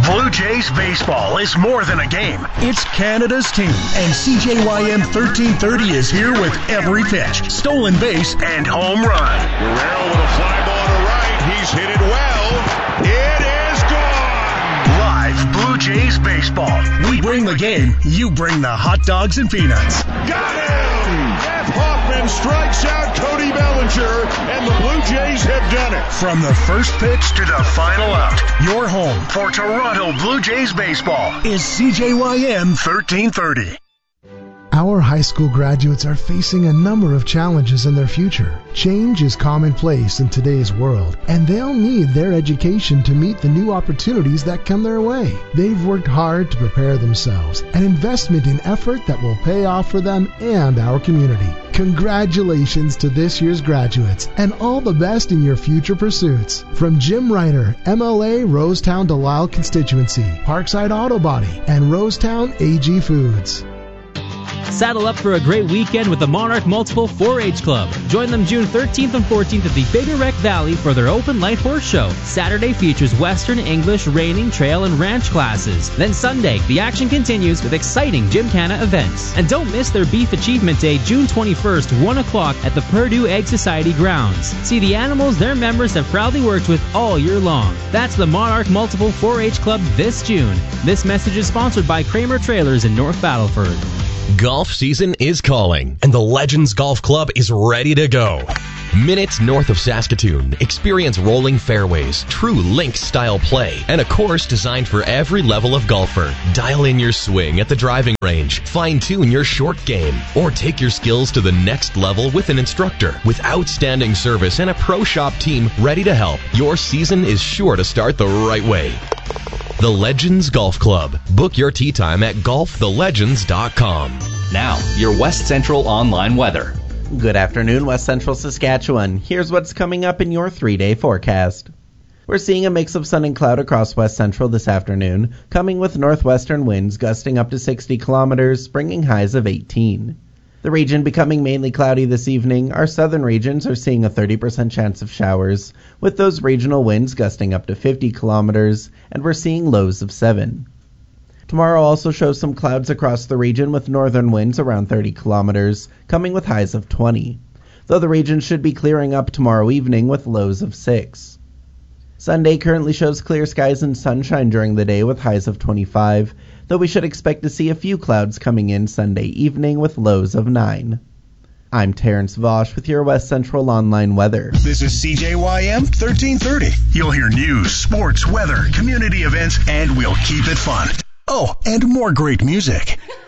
Blue Jays baseball is more than a game. It's Canada's team, and CJYM 1330 is here with every pitch, stolen base, and home run. Guerrero with a fly ball to right. He's hit it well. It is gone. Live Blue Jays baseball. We bring the game. You bring the hot dogs and peanuts. Got him! Jeff Hoffman strikes out Cody Bellinger, and the Blue Jays have done it. From the first pitch to the final out, your home for Toronto Blue Jays baseball is CJYM 1330. Our high school graduates are facing a number of challenges in their future. Change is commonplace in today's world, and they'll need their education to meet the new opportunities that come their way. They've worked hard to prepare themselves, an investment in effort that will pay off for them and our community. Congratulations to this year's graduates, and all the best in your future pursuits. From Jim Ryder, MLA Rosetown Delisle Constituency, Parkside Auto Body, and Rosetown AG Foods. Saddle up for a great weekend with the Monarch Multiple 4-H Club. Join them June 13th and 14th at the Big Wreck Valley for their open light horse show. Saturday features Western, English, reining, trail, and ranch classes. Then Sunday, the action continues with exciting Gymkhana events. And don't miss their Beef Achievement Day, June 21st, 1 o'clock at the Purdue Egg Society grounds. See the animals their members have proudly worked with all year long. That's the Monarch Multiple 4-H Club this June. This message is sponsored by Kramer Trailers in North Battleford. Golf season is calling, and the Legends Golf Club is ready to go. Minutes north of Saskatoon, experience rolling fairways, true links-style play, and a course designed for every level of golfer. Dial in your swing at the driving range, fine-tune your short game, or take your skills to the next level with an instructor. With outstanding service and a pro shop team ready to help, your season is sure to start the right way. The Legends Golf Club. Book your tee time at golfthelegends.com. Now, your West Central online weather. Good afternoon, West Central Saskatchewan. Here's what's coming up in your 3-day forecast. We're seeing a mix of sun and cloud across West Central this afternoon, coming with northwestern winds gusting up to 60 kilometers, bringing highs of 18. The region becoming mainly cloudy this evening. Our southern regions are seeing a 30% chance of showers, with those regional winds gusting up to 50 kilometers, and we're seeing lows of 7. Tomorrow also shows some clouds across the region with northern winds around 30 kilometers, coming with highs of 20, though the region should be clearing up tomorrow evening with lows of 6. Sunday currently shows clear skies and sunshine during the day with highs of 25, though we should expect to see a few clouds coming in Sunday evening with lows of 9. I'm Terrence Vosch with your West Central online weather. This is CJYM 1330. You'll hear news, sports, weather, community events, and we'll keep it fun. Oh, and more great music.